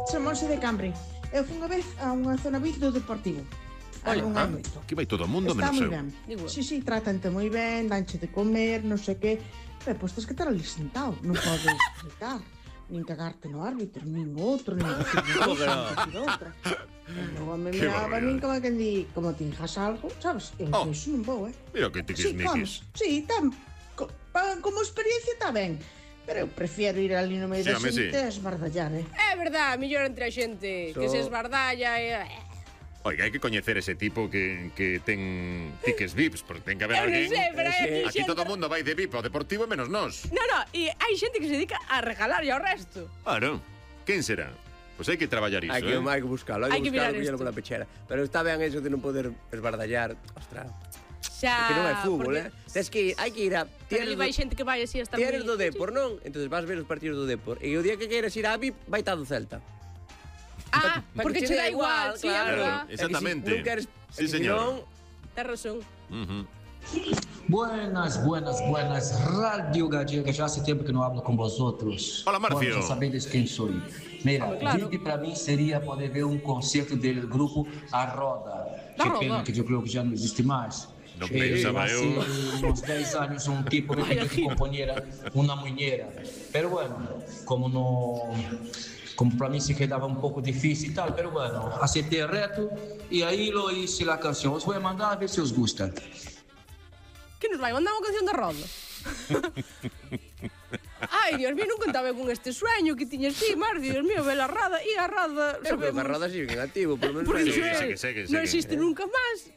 chamase de Cambre. Eu fui unha vez a unha zona VIP do Deportivo. Aquí vai todo o mundo Está menos moi eu. ben. Digo. Sí, trátante moi ben, danche de comer, non sei que. Pero pois tens que estar ali sentado, non podes gritar, nin cagarte no árbitro, nin outro, nin decir outra. Logo me meaba nin como que di, como ti dijas algo, sabes? Eu iso non vou, Mira que tiquismiquis. Sí, como experiencia está ben. Pero eu prefiero ir ali no medio da xente e esbardallar, É verdad, mellor entre a xente que se esbardalla e... Oiga, hai que coñecer ese tipo que ten tickets VIPs, porque ten que haber alguén. Non sei, pero hai Aquí todo o mundo vai de VIP ao Deportivo menos nós. No, e hai xente que se dedica a regalar e ao resto. Claro. Quen será? Pois hai que traballar iso, Hai que buscalo, hai que mirar buscalo pola pechera. Pero está ben eso de non poder esbardallar. Ostras. Xa, Que non é fútbol, Tens que ir, hai que ir a... Pero ali vai xente que vai así hasta moi... Tienes do Depor, non? Entonces vas ver os partidos do Depor. E o día que queiras ir á VIP, vai estar do Celta. Porque che dá igual, sí, claro. verdad. Exactamente. Non queres... Sí, señor. Tens razón. Buenas, Radio Gallega, ya hace tiempo que no hablo con vosotros. Hola, Marcio. Bueno, ya sabéis quién soy. Mira, claro. VIP para mí sería poder ver un concierto del grupo A Roda. Qué pena que yo creo que ya no existe más. No pensaba hace eu. unos 10 años un tipo me pidió que componiera una muñeira. Pero bueno, como para mí se quedaba un poco difícil y tal, pero bueno, acepté el reto y ahí lo hice la canción. Os voy a mandar a ver si os gusta. Que nos vai mandar unha canción da Roda? Ai, Dios mío, non contaba con este sueño que tiñes ti, Marcio. Dios mío, ve a Roda e a Roda... Pero a Roda sigue en activo, por lo menos... Porque segue. non existe nunca máis.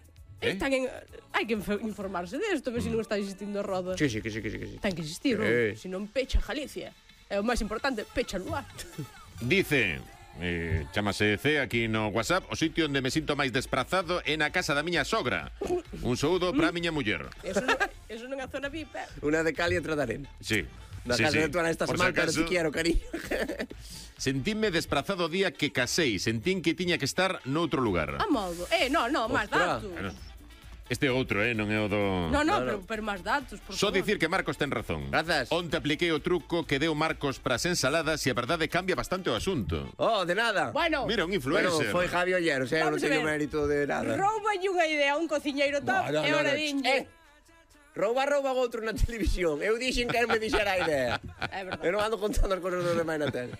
Hai que informarse desto, ver se non está existindo a Roda. Sí. Ten que existir, non? Se non pecha Galicia. É o máis importante, pecha Luar. Dice, chámase C aquí no WhatsApp, o sitio onde me sinto máis desprazado é na casa da miña sogra. Un saúdo para a miña muller. Eso non é zona VIP, Una de cal e outra de arena. Sí. Na casa de tu Ana estás mal, pero te quiero, cariño. Sentíme desprazado o día que casei. Sentín que tiña que estar noutro lugar. A modo. No, máis datos. Este é outro, non é o do... No, pero máis datos, por Só favor. dicir que Marcos ten razón. Grazas. Onte apliquei o truco que deu Marcos para as ensaladas e a verdade cambia bastante o asunto. Oh, de nada. Bueno, Mira, un influencer. Foi Javi Olleros, non Vamos a teño ver. mérito de nada. rouballe unha idea a un cociñeiro top e ora dinlle. Rouba outro na televisión. Eu dixen que me dixera a idea. É verdade. Eu non ando contando as cosas dos demais na tele.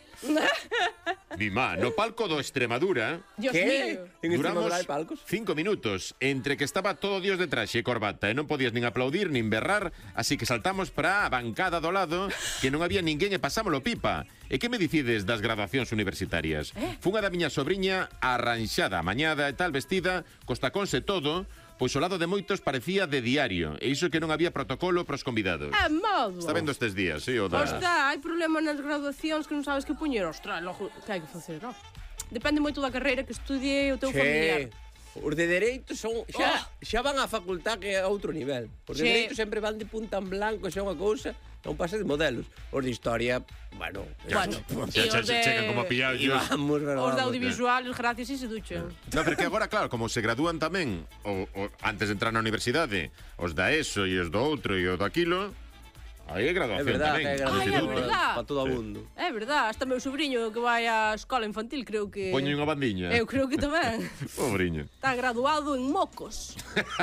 Mima, no palco do Extremadura Dios Que? mío. En duramos Extremadura hai palcos? 5 minutos entre que estaba todo Dios de traxe e corbata e non podías nin aplaudir nin berrar, así que saltamos para a bancada do lado que non había ninguén e pasámolo pipa. E que me dicides das graduacións universitarias? Fun a da miña sobriña arranxada, amañada e tal vestida, cos tacóns e todo, pois ao lado de moitos parecía de diario, e iso que non había protocolo pros convidados. É modo. Está vendo estes días, sí, o da... Ostras, hai problema nas graduacións que non sabes que poñer. Ostras, logo, que hai que facer, non? Depende moito da carreira que estudie o teu familiar. Os de Dereito son xa van á facultad que é outro nivel. Os de Dereito sempre van de punta en blanco, xa é unha cousa, é un pase de modelos. Os de Historia, bueno... chegan como a pillallos. Vamos, Os de audiovisual, os gracias e se duchan. No, pero que agora, claro, como se gradúan tamén antes de entrar na universidade, os da ESO e os do outro e o do aquilo, aí é graduación tamén. É verdad. Para todo o mundo. É verdade, hasta meu sobrinho que vai á escola infantil, creo que... Poño unha bandiña. Eu creo que tamén. Pobriño. Está graduado en mocos.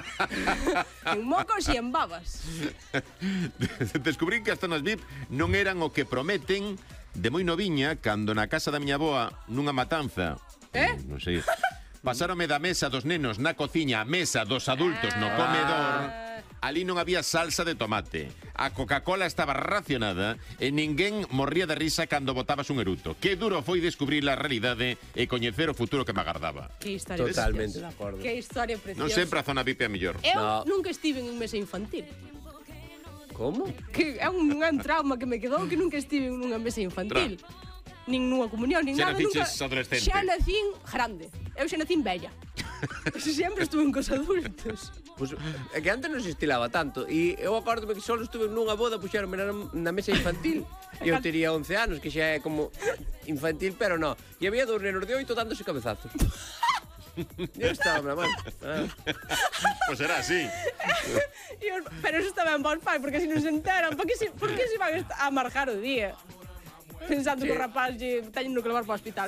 En mocos e en babas. Descubrín que as zonas VIP non eran o que prometen de moi noviña, cando na casa da miña avoa, nunha matanza, non sei, pasáronme da mesa dos nenos na cociña á mesa dos adultos no comedor. Ali non había salsa de tomate. A Coca-Cola estaba racionada e ninguén morría de risa cando botabas un eruto. Que duro foi descubrir a realidade e coñecer o futuro que me agardaba. Que historia Totalmente preciosa. de acordo. Que historia preciosa. Non sempre a zona VIP é a mellor. Eu nunca estive en un mesa infantil. Como? Que é un trauma que me quedou que nunca estive en unha mesa infantil. Nin nunha comunión, nin Xa nada, nunca. naciches adolescente. Xa nacín grande. Eu xa nacín bella. Sempre estuve cos adultos. Pues, é que antes non se estilaba tanto. E eu acordo que só estuve nunha boda, puxeronme na mesa infantil. E eu tería 11 anos, que xa é como infantil, pero non. E había dous nenos de 8 dándose cabezazos. Eu estaba na mano. Pois será así. Pero eso está ben vos, pai, porque se non se enteran, por que se van a amargar o día? Pensando que o rapaz teñen que levar para o hospital.